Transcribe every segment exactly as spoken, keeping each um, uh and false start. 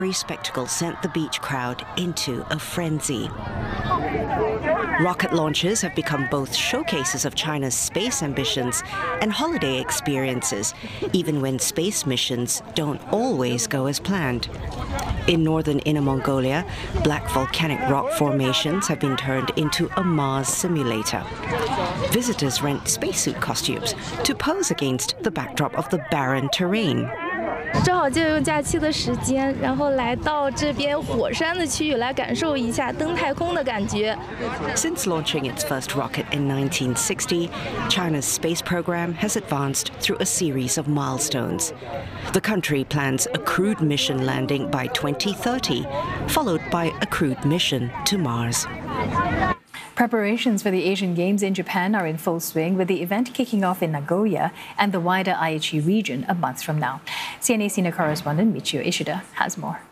spectacle sent the beach crowd into a frenzy. Rocket launches have become both showcases of China's space ambitions and holiday experiences, even when space missions don't always go as planned. In northern Inner Mongolia, black volcanic rock formations have been turned into a Mars simulator. Visitors rent spacesuit costumes to pose against the backdrop of the barren terrain. 正好借用假期的时间，然后来到这边火山的区域来感受一下登太空的感觉。 Since launching its first rocket in nineteen sixty, China's space program has advanced through a series of milestones. The country plans a crewed mission landing by twenty thirty, followed by a crewed mission to Mars. Preparations for the Asian Games in Japan are in full swing, with the event kicking off in Nagoya and the wider Aichi region a month from now. C N A senior correspondent Michio Ishida has more.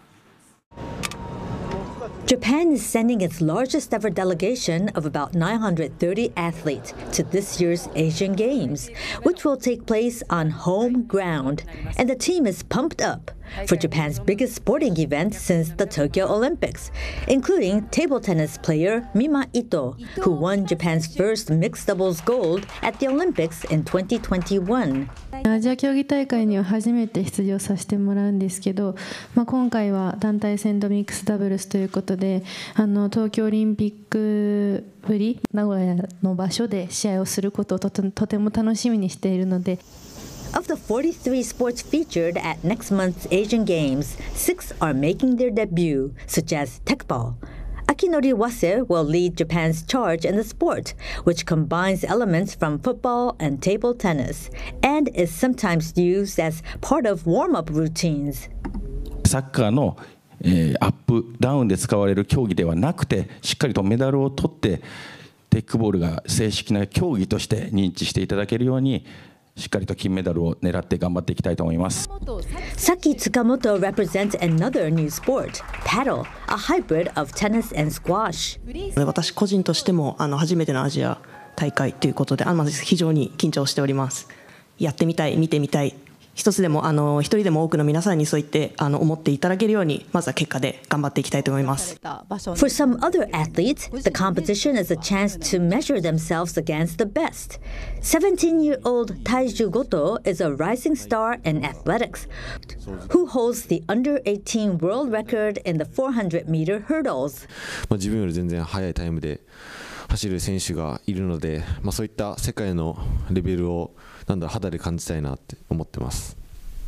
Japan is sending its largest ever delegation of about nine hundred thirty athletes to this year's Asian Games, which will take place on home ground. And the team is pumped up for Japan's biggest sporting event since the Tokyo Olympics, including table tennis player Mima Ito, who won Japan's first mixed doubles gold at the Olympics in twenty twenty-one. アジア競技大会には初めて出場させてもらうんですけど、まあ、今回は団体戦とミックスダブルスということで、あの東京オリンピックぶり名古屋の場所で試合をすることをとて、とても楽しみにしているので。 Of the forty-three sports featured at next month's Asian Games, six are making their debut, such as Tekball. Akinori Wase will lead Japan's charge in the sport, which combines elements from football and table tennis, and is sometimes used as part of warm-up routines. サッカーの、えー、アップダウンで使われる競技ではなくて、しっかりとメダルを取ってテックボールが正式な競技として認知していただけるように、しっかりと金メダルを狙って頑張っていきたいと思います。 Saki Tsukamoto represents another new sport, paddle, a hybrid of tennis and squash. 私個人としてもあの初めてのアジア大会ということで、あの非常に緊張しております。やってみたい、見てみたい。一つでもあの一人でも多くの皆さんにそう言ってあの思っていただけるように、まずは結果で頑張っていきたいと思います。 For some other athletes, the competition is a chance to measure themselves against the best. seventeen-year-old Taiju Goto is a rising star in athletics, who holds the under eighteen world record in the four hundred meter hurdles. 自分より全然速いタイムで走る選手がいるので、まあ、そういった世界のレベルをなんだ肌で感じたいなって思ってます。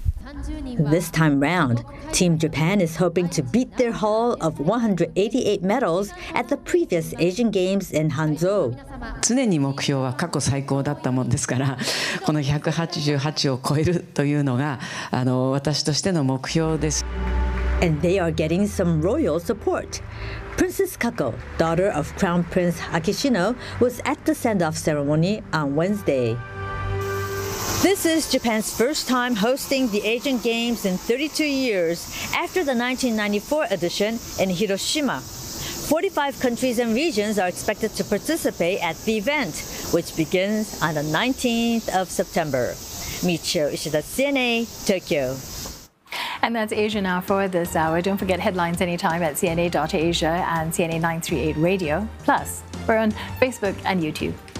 This time round, Team Japan is hoping to beat their haul of one hundred eighty-eight medals at the previous Asian Games in Hangzhou. 常に目標は過去最高だったものですから、このひゃくはちじゅうはちを超えるというのがあの私としての目標です。 And they are getting some royal support. Princess Kako, daughter of Crown Prince Akishino, was at the send-off ceremony on Wednesday. This is Japan's first time hosting the Asian Games in thirty-two years after the nineteen ninety-four edition in Hiroshima. forty-five countries and regions are expected to participate at the event, which begins on the nineteenth of September. Michio Ishida, C N A, Tokyo. And that's Asia Now for this hour. Don't forget headlines anytime at C N A dot Asia and C N A nine thirty-eight Radio. Plus, we're on Facebook and YouTube.